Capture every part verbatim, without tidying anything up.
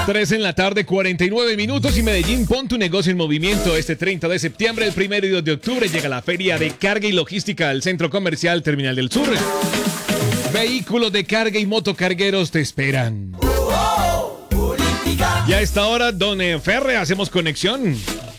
tres en la tarde, cuarenta y nueve minutos y Medellín, pon tu negocio en movimiento. Este treinta de septiembre, el primero y dos de octubre llega la Feria de Carga y Logística al Centro Comercial Terminal del Sur. Vehículos de carga y motocargueros te esperan. Y a esta hora, don Ferre, hacemos conexión.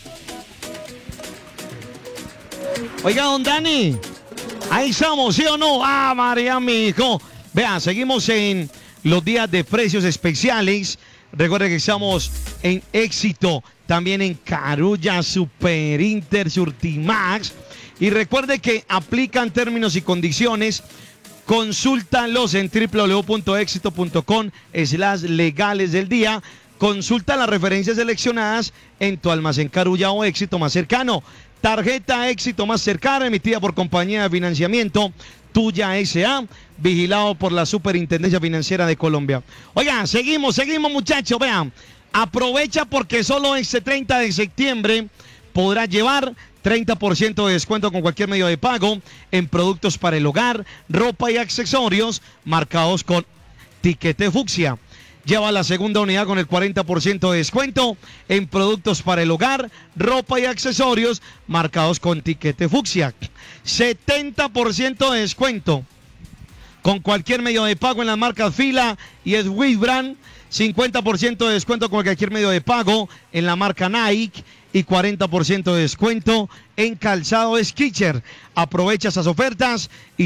Oiga, don Dani, ahí estamos, ¿sí o no? Ah, María, mi hijo. Vean, seguimos en los días de precios especiales. Recuerden que estamos en Éxito, también en Carulla, Super Inter, Surtimax. Y recuerde que aplican términos y condiciones. Consúltalos en w w w punto éxito punto com slash legales del día. Consulta las referencias seleccionadas en tu almacén Carulla o Éxito más cercano. Tarjeta Éxito más cercana, emitida por Compañía de Financiamiento Tuya S A, vigilado por la Superintendencia Financiera de Colombia. Oigan, seguimos, seguimos muchachos, vean. Aprovecha porque solo este treinta de septiembre podrás llevar treinta por ciento de descuento con cualquier medio de pago en productos para el hogar, ropa y accesorios marcados con tiquete fucsia. Lleva la segunda unidad con el cuarenta por ciento de descuento en productos para el hogar, ropa y accesorios marcados con tiquete fucsia. setenta por ciento de descuento con cualquier medio de pago en las marcas Fila y Swiss Brand. cincuenta por ciento de descuento con cualquier medio de pago en la marca Nike y cuarenta por ciento de descuento en calzado Skechers. Aprovecha esas ofertas y